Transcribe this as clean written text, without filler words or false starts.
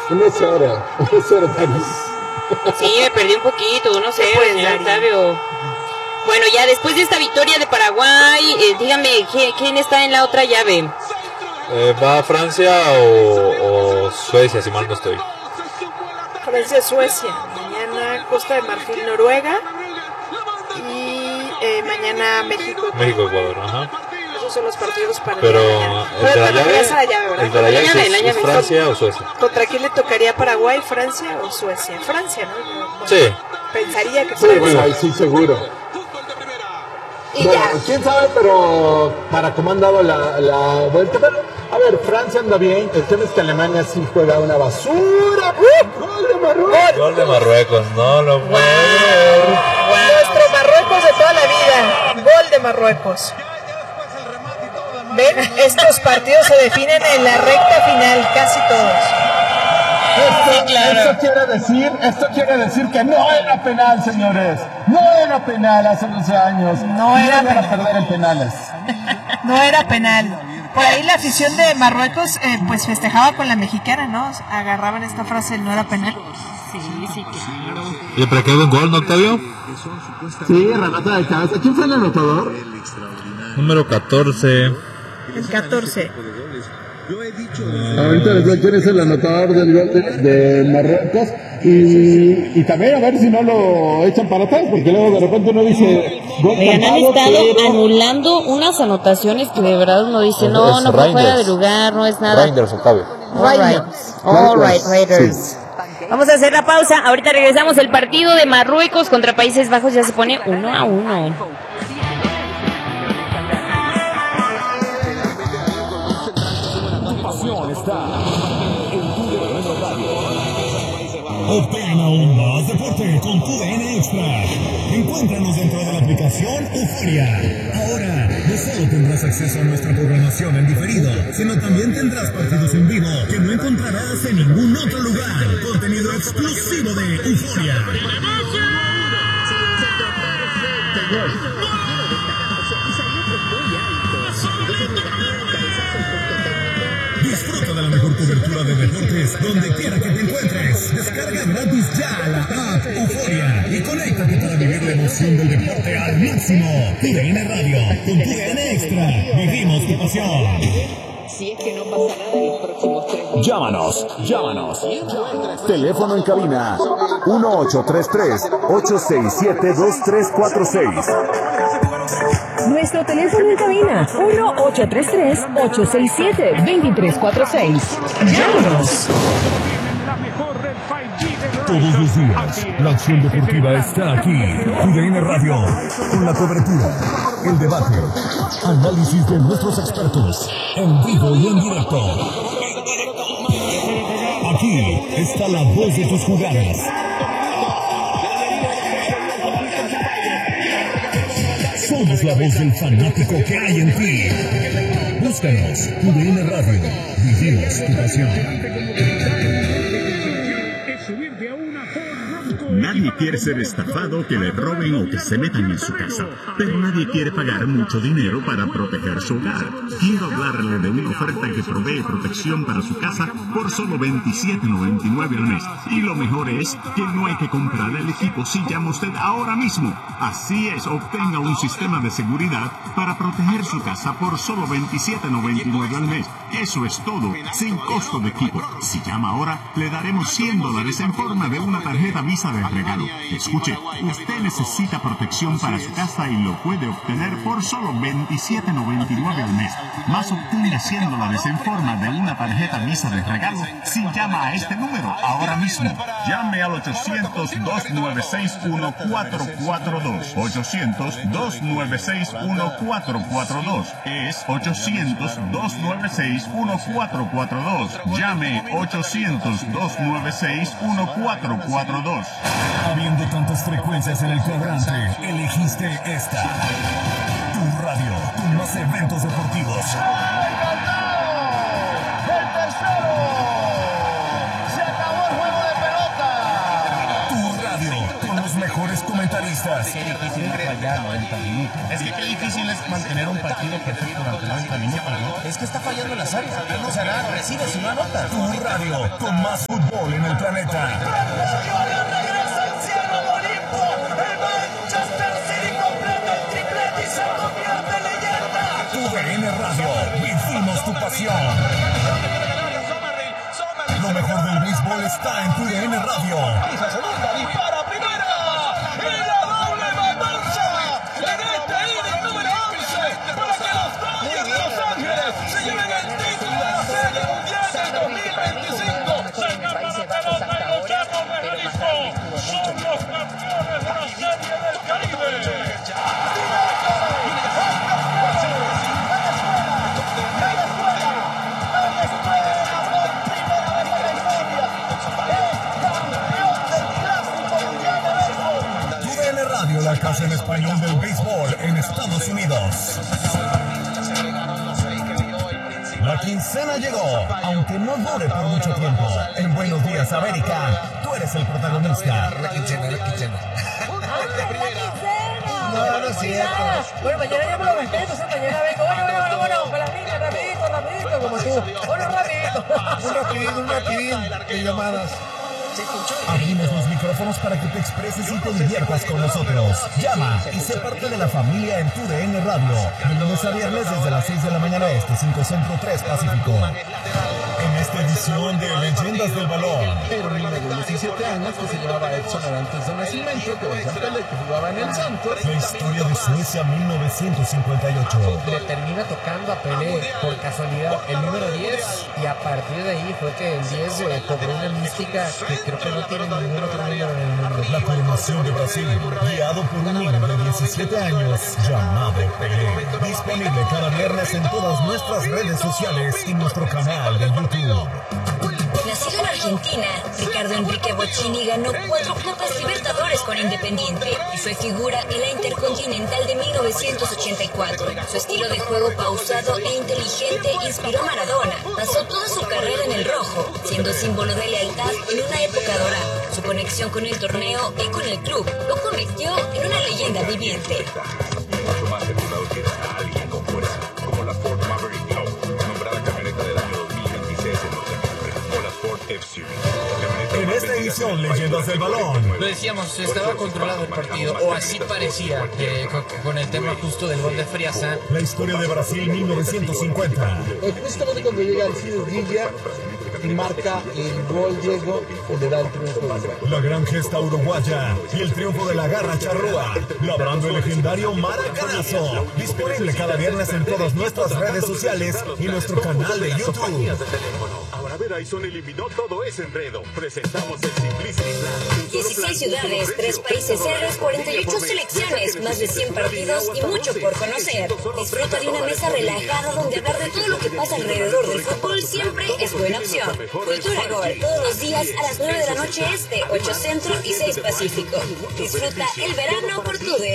1-0, Taris. Sí, me perdí un poquito, 1-0, señor Octavio. Bueno, ya después de esta victoria de Paraguay, dígame, ¿quién está en la otra llave? ¿Va Francia o Suecia, si mal no estoy? Francia-Suecia. Mañana Costa de Marfil, Noruega. Y mañana México-Ecuador. Ajá. Esos son los partidos para pero el de la llave, ¿es Francia o Suecia? ¿Contra quién le tocaría Paraguay, Francia o Suecia? Francia, ¿no? Sí. Pensaría que Francia. Sí, bueno, ahí sí, seguro. Y bueno, ya. quién sabe, pero para cómo han dado la vuelta. Pero, a ver, Francia anda bien. El tema es que Alemania sí juega una basura. ¡Gol de Marruecos! Gol de Marruecos, no lo puedo. Nuestro Marruecos de toda la vida. Gol de Marruecos. ¿Ven? Estos partidos se definen en la recta final, casi todos. Esto quiere decir que no era penal, señores. No era penal hace 11 años. No era penal. Perder en penales. No era penal. Por ahí la afición de Marruecos pues festejaba con la mexicana, ¿no? Agarraban esta frase, no era penal. Sí, claro. ¿Y para qué buen gol, no, Octavio? Sí, remata de cabeza. ¿Quién fue el anotador? Número 14. El 14. Ahorita les digo quién es el anotador del gol de Marruecos y también a ver si no lo echan para atrás, porque luego de repente uno dice gol han cantado, estado pero... anulando unas anotaciones que de verdad uno dice no fue fuera de lugar, no es nada. Reinders, Octavio. All right, Raiders. Sí. Vamos a hacer la pausa, ahorita regresamos. El partido de Marruecos contra Países Bajos ya se pone 1-1. Obtén aún más deporte con TUDN Extra. Encuéntranos dentro de la aplicación Euforia. Ahora, no solo tendrás acceso a nuestra programación en diferido, sino también tendrás partidos en vivo que no encontrarás en ningún otro lugar. Contenido exclusivo de Euforia. Disfruta de la mejor cobertura de deportes donde quiera que te encuentres. Descarga gratis ya la app Euforia y conéctate para vivir la emoción del deporte al máximo. TUDN Radio, con TUDN Extra, vivimos tu pasión. Si es que no pasa nada en los próximos 3 días. Llámanos. Teléfono en cabina 1833-867-2346. Nuestro teléfono en cabina 1833-867-2346. Llámanos. Todos los días, la acción deportiva está aquí. TUDN Radio, con la cobertura, el debate, análisis de nuestros expertos, en vivo y en directo. Aquí está la voz de tus jugadas. Somos la voz del fanático que hay en ti. Búscanos, TUDN Radio, vivimos tu pasión. Nadie quiere ser estafado, que le roben o que se metan en su casa, pero nadie quiere pagar mucho dinero para proteger su hogar. Quiero hablarle de una oferta que provee protección para su casa por solo $27.99 al mes. Y lo mejor es que no hay que comprar el equipo si llama usted ahora mismo. Así es, obtenga un sistema de seguridad para proteger su casa por solo $27.99 al mes. Eso es todo, sin costo de equipo. Si llama ahora, le daremos $100 en forma de una tarjeta Visa de regalo. Escuche, usted necesita protección para su casa y lo puede obtener por solo $27.99 al mes. Más obtenga $100 en forma de una tarjeta Visa de regalo si llama a este número ahora mismo. Llame al 800-296-1442. 800-296-1442. Es 800-296-1442. Llame 800-296-1442. Habiendo tantas frecuencias en el cuadrante, elegiste esta. Tu radio, con más eventos deportivos. ¡El tercero! ¡Se acabó el juego de pelota! Tu radio, con los mejores mejores comentaristas. Qué difícil es fallar 90 minutos. Es que qué difícil es mantener un partido perfecto durante 90 minutos, ¿no? Es que está fallando las áreas. O sea, nada, recibes y no anotas. Tu radio con más fútbol en el planeta. Regresa el cielo de Olimpo. El Manchester City completa el triplete y se convierte en leyenda. Tu DN Radio. Vivimos tu pasión. Lo mejor del béisbol está en tu DN Radio. Esa segunda dispara primera. Y la doble matanza. En este inning número 11. Para que los Dodgers de Los Ángeles se lleven el título de la Serie Mundial del 2025. Se escapa la pelota y los Llanos de Jalisco son los campeones de la Serie del Caribe. La casa en español del béisbol en Estados Unidos. La quincena llegó, aunque no dure por mucho tiempo. En Buenos Días, América, tú eres el protagonista. La quincena. No, no es cierto. Bueno, mañana ya me lo gasté, entonces mañana vengo. Bueno, con la niña, rapidito, como tú. Bueno, rapidito. Un rapidín de llamadas. Abrimos los micrófonos para que te expreses y te diviertas con nosotros. Llama y sé parte de la familia en tu DN Radio. De lunes a viernes desde las 6 de la mañana este, 5 Centro, 3 Pacífico. En esta edición de Leyendas del Balón. Era un niño de 17 años que se llamaba Edson Arantes de Nacimiento, que San Pele, que jugaba en el Santos. La historia de Suecia 1958. Le termina tocando a Pelé por casualidad el número 10 y a partir de ahí fue que el 10 cobró una mística que creo que no tiene ningún otro número en el mundo. La coronación de Brasil, guiado por un niño de 17 años llamado Pelé. Disponible cada viernes en todas nuestras redes sociales y nuestro canal de YouTube. Nacido en Argentina, Ricardo Enrique Bochini ganó 4 Copas Libertadores con Independiente y fue figura en la Intercontinental de 1984. Su estilo de juego pausado e inteligente inspiró a Maradona. Pasó toda su carrera en el rojo, siendo símbolo de lealtad en una época dorada. Su conexión con el torneo y con el club lo convirtió en una leyenda viviente. Mucho más reputado que alguien con fuerza, como la Ford Maverick Glow, nombrada camioneta del año 2026 en Los Ángeles, o la Ford F-Series. En esta edición, Leyendas del Balón. Lo decíamos, estaba controlado el partido, o así parecía, con el tema justo del gol de Friasa. La historia de Brasil 1950. Justamente cuando llega Alcides Guilla y marca el gol Diego, le da el triunfo. La gran gesta uruguaya y el triunfo de la garra charrúa, labrando el legendario Maracanazo. Disponible cada viernes en todas nuestras redes sociales y nuestro canal de YouTube. Ahora Verizon eliminó todo ese enredo. Presentamos el Simplicity Plan. 16 ciudades, 3 países héroes, 48 selecciones, más de 100 partidos y mucho por conocer. Disfruta de una mesa relajada donde hablar de todo lo que pasa alrededor del fútbol siempre es buena opción. Cultura Gol, todos los días a las 9 de la noche este, 8 Centro y 6 Pacífico. Disfruta el verano por tu DN